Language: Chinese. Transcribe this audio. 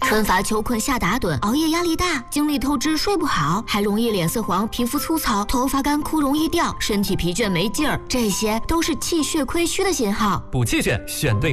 春乏秋困夏打盹，熬夜压力大，精力透支睡不好，还容易脸色黄、皮肤粗糙、头发干枯容易掉，身体疲倦没劲儿，这些都是气血亏虚的信号。 补气血选对